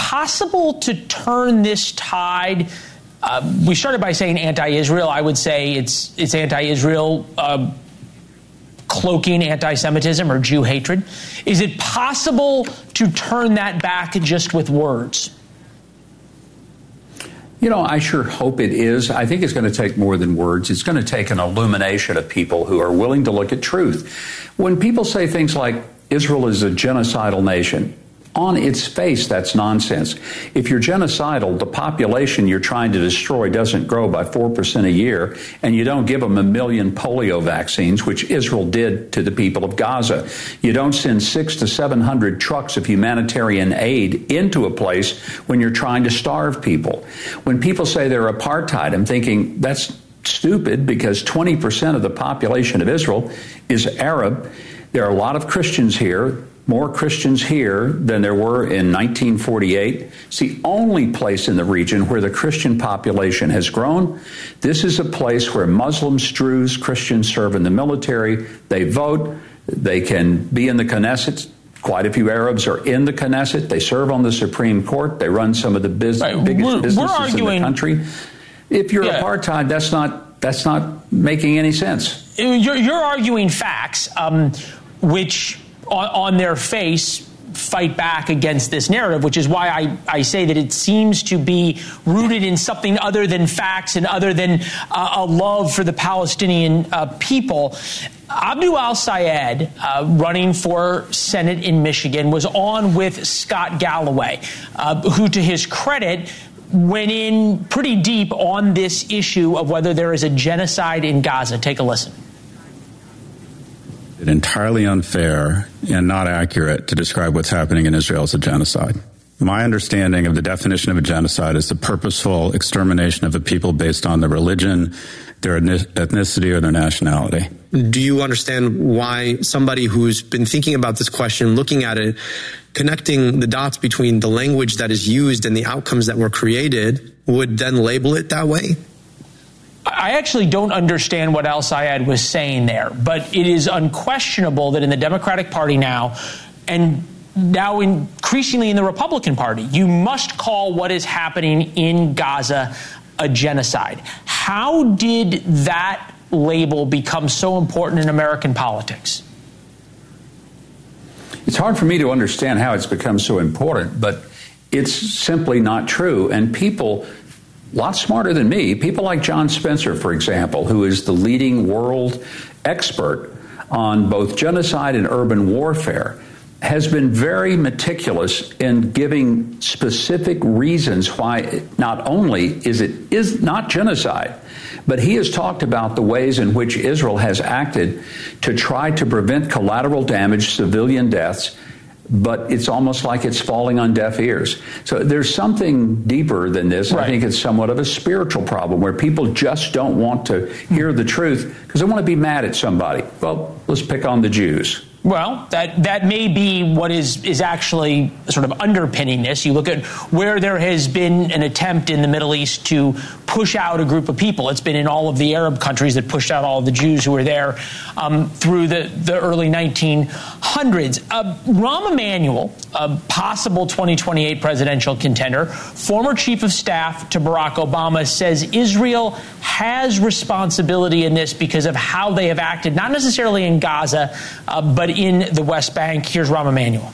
possible to turn this tide? We started by saying anti-Israel. I would say it's anti-Israel cloaking anti-Semitism or Jew hatred. Is it possible to turn that back just with words? You know, I sure hope it is. I think it's going to take more than words. It's going to take an illumination of people who are willing to look at truth. When people say things like Israel is a genocidal nation, on its face, that's nonsense. If you're genocidal, the population you're trying to destroy doesn't grow by 4% a year, and you don't give them 1 million polio vaccines, which Israel did to the people of Gaza. You don't send 600 to 700 trucks of humanitarian aid into a place when you're trying to starve people. When people say they're apartheid, I'm thinking that's stupid, because 20% of the population of Israel is Arab. There are a lot of Christians here. More Christians here than there were in 1948. It's the only place in the region where the Christian population has grown. This is a place where Muslims, Druze, Christians serve in the military. They vote. They can be in the Knesset. Quite a few Arabs are in the Knesset. They serve on the Supreme Court. They run some of the biggest businesses in the country. If you're apartheid, that's not making any sense. You're arguing facts, which on their face fight back against this narrative, which is why I say that it seems to be rooted in something other than facts and other than a love for the Palestinian people. Abdul al-Sayed, running for Senate in Michigan, was on with Scott Galloway, who, to his credit, went in pretty deep on this issue of whether there is a genocide in Gaza. Take a listen. Entirely unfair and not accurate to describe what's happening in Israel as a genocide. My understanding of the definition of a genocide is the purposeful extermination of a people based on their religion, their ethnicity, or their nationality. Do you understand why somebody who's been thinking about this question, looking at it, connecting the dots between the language that is used and the outcomes that were created, would then label it that way? I actually don't understand what al-Sayed was saying there, but it is unquestionable that in the Democratic Party now, and now increasingly in the Republican Party, you must call what is happening in Gaza a genocide. How did that label become so important in American politics? It's hard for me to understand how it's become so important, but it's simply not true. And people, a lot smarter than me, people like John Spencer, for example, who is the leading world expert on both genocide and urban warfare, has been very meticulous in giving specific reasons why not only is not genocide, but he has talked about the ways in which Israel has acted to try to prevent collateral damage, civilian deaths, but it's almost like it's falling on deaf ears. So there's something deeper than this. Right. I think it's somewhat of a spiritual problem where people just don't want to hear the truth because they want to be mad at somebody. Well, let's pick on the Jews. Well, that may be what is actually sort of underpinning this. You look at where there has been an attempt in the Middle East to push out a group of people. It's been in all of the Arab countries that pushed out all of the Jews who were there through the early 1900s. Rahm Emanuel, a possible 2028 presidential contender, former chief of staff to Barack Obama, says Israel has responsibility in this because of how they have acted, not necessarily in Gaza, but in the West Bank. Here's Rahm Emanuel.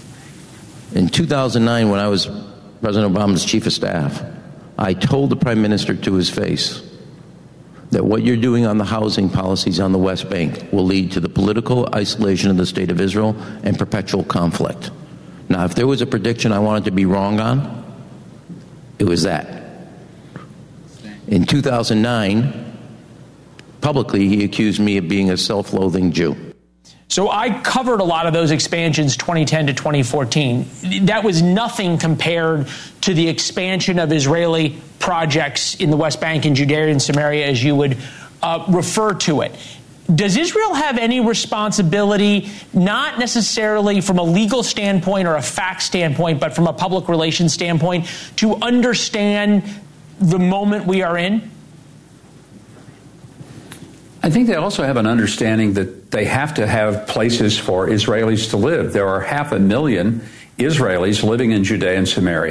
In 2009, when I was President Obama's chief of staff, I told the prime minister to his face that what you're doing on the housing policies on the West Bank will lead to the political isolation of the state of Israel and perpetual conflict. Now, if there was a prediction I wanted to be wrong on, it was that. In 2009, publicly, he accused me of being a self-loathing Jew. So I covered a lot of those expansions 2010 to 2014. That was nothing compared to the expansion of Israeli projects in the West Bank and Judea and Samaria, as you would refer to it. Does Israel have any responsibility, not necessarily from a legal standpoint or a fact standpoint, but from a public relations standpoint, to understand the moment we are in? I think they also have an understanding that they have to have places for Israelis to live. There are 500,000 Israelis living in Judea and Samaria.